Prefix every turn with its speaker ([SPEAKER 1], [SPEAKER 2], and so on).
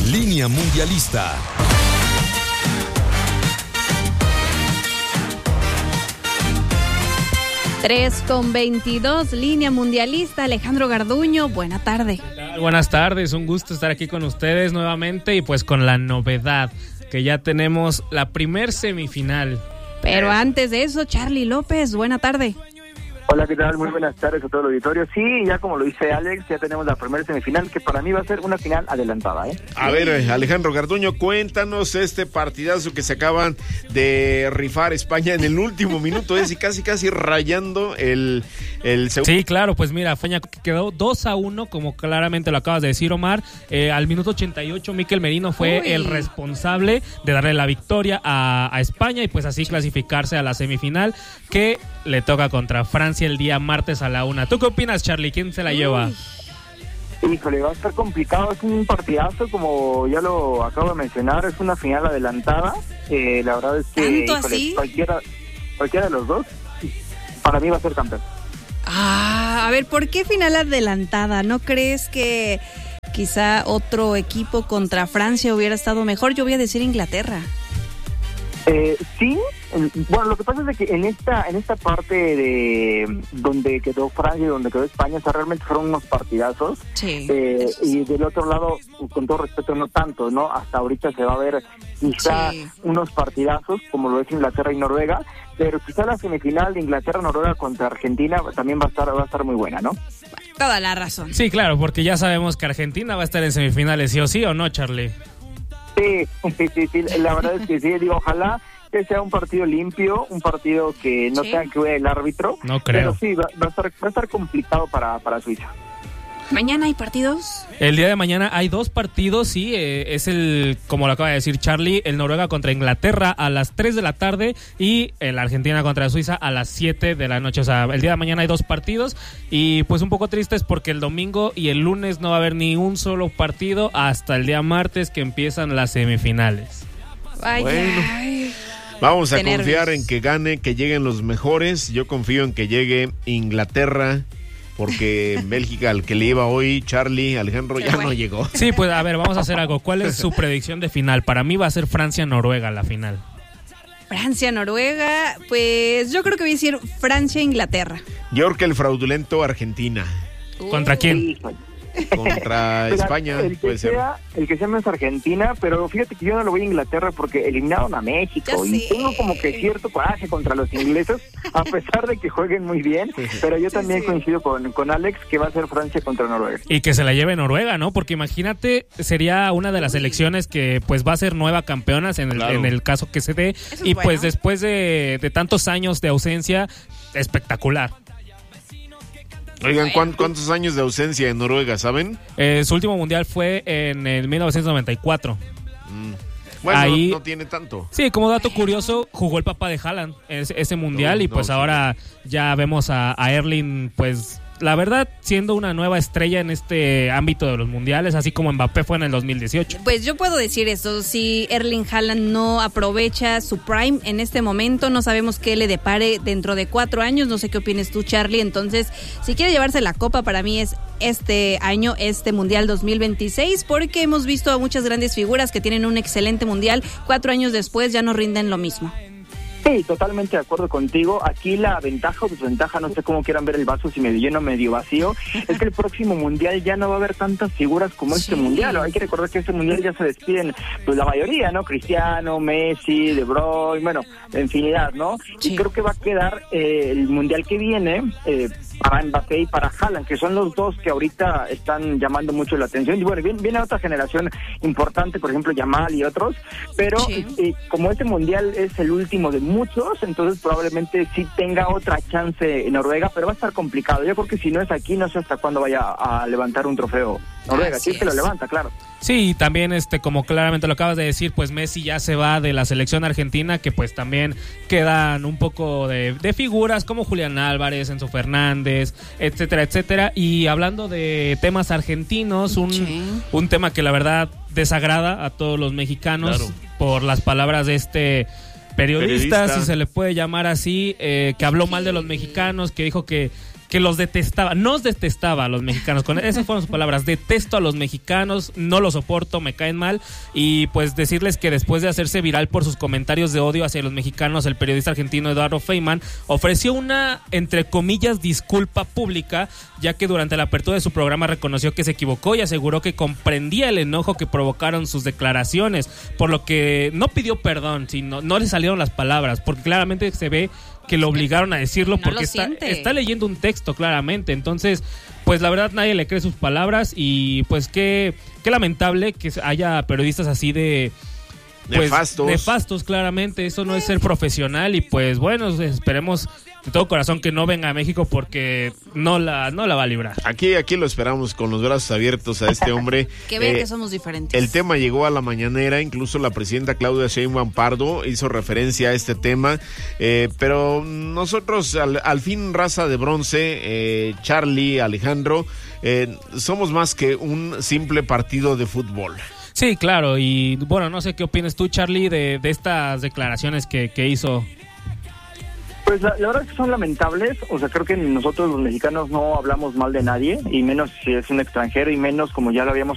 [SPEAKER 1] Línea Mundialista.
[SPEAKER 2] Tres con 22, Línea Mundialista. Alejandro Garduño, buena tarde.
[SPEAKER 3] Buenas tardes, un gusto estar aquí con ustedes nuevamente y pues con la novedad que ya tenemos la primer semifinal.
[SPEAKER 2] Pero antes de eso, Charly López, buena tarde.
[SPEAKER 4] Hola, ¿qué tal? Muy buenas tardes a todo el auditorio. Sí, ya como lo dice Alex, ya tenemos la primera semifinal, que para mí va a ser una final adelantada, ¿eh?
[SPEAKER 5] A ver, Alejandro Garduño, cuéntanos este partidazo que se acaban de rifar España en el último minuto, y casi rayando el segundo.
[SPEAKER 3] Sí, claro, pues mira, España quedó 2-1, como claramente lo acabas de decir, Omar. Al minuto 88, Mikel Merino fue el responsable de darle la victoria a España y pues así clasificarse a la semifinal, que le toca contra Francia el día martes a la 1. ¿Tú qué opinas, Charly? ¿Quién se la lleva?
[SPEAKER 4] Híjole, va a estar complicado, es un partidazo, como ya lo acabo de mencionar, es una final adelantada. La verdad es que cualquiera de los dos, para mí va a ser campeón.
[SPEAKER 2] A ver, ¿por qué final adelantada? ¿No crees que quizá otro equipo contra Francia hubiera estado mejor? Yo voy a decir Inglaterra.
[SPEAKER 4] Sí, bueno, lo que pasa es de que en esta parte de donde quedó Francia y donde quedó España, o sea, realmente fueron unos partidazos.
[SPEAKER 2] Sí.
[SPEAKER 4] Y del otro lado, con todo respeto, no tanto, ¿no? Hasta ahorita se va a ver quizá unos partidazos, como lo es Inglaterra y Noruega, pero quizá la semifinal de Inglaterra-Noruega contra Argentina también va a estar muy buena, ¿no?
[SPEAKER 2] Toda la razón.
[SPEAKER 3] Sí, claro, porque ya sabemos que Argentina va a estar en semifinales, sí o no, Charly.
[SPEAKER 4] Sí, la verdad es que sí, digo, ojalá que sea un partido limpio, un partido que no tenga que ver el árbitro.
[SPEAKER 3] No creo.
[SPEAKER 4] Pero sí, va a estar complicado para Suiza.
[SPEAKER 2] ¿Mañana hay partidos?
[SPEAKER 3] El día de mañana hay dos partidos, sí, es como lo acaba de decir Charly, el Noruega contra Inglaterra a las 3 de la tarde y el Argentina contra Suiza a las 7 de la noche. O sea, el día de mañana hay dos partidos y pues un poco tristes porque el domingo y el lunes no va a haber ni un solo partido hasta el día martes que empiezan las semifinales.
[SPEAKER 2] Vaya.
[SPEAKER 5] Bueno, vamos a confiar
[SPEAKER 2] nervios.
[SPEAKER 5] en que gane, que lleguen los mejores. Yo confío en que llegue Inglaterra, porque Bélgica, al que le iba hoy, Charly, Alejandro, ya no llegó.
[SPEAKER 3] Sí, pues a ver, vamos a hacer algo. ¿Cuál es su predicción de final? Para mí va a ser Francia-Noruega la final.
[SPEAKER 2] Francia-Noruega, pues yo creo que voy a decir Francia-Inglaterra.
[SPEAKER 5] Yo creo que el fraudulento Argentina.
[SPEAKER 3] ¿Contra quién?
[SPEAKER 5] Contra España, puede ser.
[SPEAKER 4] El que sea no es Argentina, pero fíjate que yo no lo voy a Inglaterra porque eliminaron a México y tengo como que cierto coraje contra los ingleses, a pesar de que jueguen muy bien, pero yo también coincido con Alex que va a ser Francia contra Noruega.
[SPEAKER 3] Y que se la lleve Noruega, ¿no? Porque imagínate, sería una de las selecciones que pues va a ser nueva campeonas en el caso que se dé, y pues después de tantos años de ausencia, espectacular.
[SPEAKER 5] Oigan, ¿cuántos años de ausencia en Noruega, saben?
[SPEAKER 3] Su último mundial fue en el 1994.
[SPEAKER 5] Bueno,
[SPEAKER 3] ahí,
[SPEAKER 5] no tiene tanto.
[SPEAKER 3] Sí, como dato curioso, jugó el papá de Haaland ese mundial y pues ahora ya vemos a Erling, pues la verdad, siendo una nueva estrella en este ámbito de los mundiales, así como Mbappé fue en el 2018.
[SPEAKER 2] Pues yo puedo decir esto, si Erling Haaland no aprovecha su prime en este momento, no sabemos qué le depare dentro de 4 años, no sé qué opines tú, Charly. Entonces, si quiere llevarse la copa, para mí es este año, este Mundial 2026, porque hemos visto a muchas grandes figuras que tienen un excelente Mundial, 4 años después ya no rinden lo mismo.
[SPEAKER 4] Sí, totalmente de acuerdo contigo. Aquí la ventaja o desventaja, no sé cómo quieran ver el vaso, si medio lleno o medio vacío, es que el próximo mundial ya no va a haber tantas figuras como este mundial. Hay que recordar que este mundial ya se despiden pues la mayoría, ¿no? Cristiano, Messi, De Bruyne, bueno, infinidad, ¿no? Y creo que va a quedar el mundial que viene para Mbappé y para Haaland, que son los dos que ahorita están llamando mucho la atención. Y bueno, viene otra generación importante, por ejemplo, Yamal y otros, pero como este mundial es el último de muchos, entonces probablemente sí tenga otra chance en Noruega, pero va a estar complicado. Yo creo que si no es aquí, no sé hasta cuándo vaya a levantar un trofeo Noruega. Sí, es que lo levanta, claro.
[SPEAKER 3] Sí, y también como claramente lo acabas de decir, pues Messi ya se va de la selección argentina, que pues también quedan un poco de figuras como Julián Álvarez, Enzo Fernández, etcétera, etcétera. Y hablando de temas argentinos, un tema que la verdad desagrada a todos los mexicanos por las palabras de este periodista, si se le puede llamar así, que habló mal de los mexicanos, que dijo que que los detestaba, nos detestaba a los mexicanos. Esas fueron sus palabras: detesto a los mexicanos, no los soporto, me caen mal. Y pues decirles que después de hacerse viral por sus comentarios de odio hacia los mexicanos, el periodista argentino Eduardo Feynman ofreció una, entre comillas, disculpa pública, ya que durante la apertura de su programa reconoció que se equivocó y aseguró que comprendía el enojo que provocaron sus declaraciones, por lo que no pidió perdón, sino no le salieron las palabras, porque claramente se ve que lo obligaron a decirlo,
[SPEAKER 2] no
[SPEAKER 3] porque está leyendo un texto claramente. Entonces, pues la verdad nadie le cree sus palabras y pues qué lamentable que haya periodistas así de pues, nefastos, claramente. Eso no es ser profesional y pues bueno, esperemos de todo corazón que no venga a México porque no la va a librar.
[SPEAKER 5] Aquí lo esperamos con los brazos abiertos a este hombre.
[SPEAKER 2] Que vean que somos diferentes.
[SPEAKER 5] El tema llegó a la mañanera, incluso la presidenta Claudia Sheinbaum Pardo hizo referencia a este tema, pero nosotros al fin, raza de bronce, Charlie, Alejandro, somos más que un simple partido de fútbol.
[SPEAKER 3] Sí, claro, y bueno, no sé qué opinas tú, Charlie, de estas declaraciones que hizo.
[SPEAKER 4] Pues la verdad es que son lamentables. O sea, creo que nosotros los mexicanos no hablamos mal de nadie, y menos si es un extranjero, y menos, como ya lo habíamos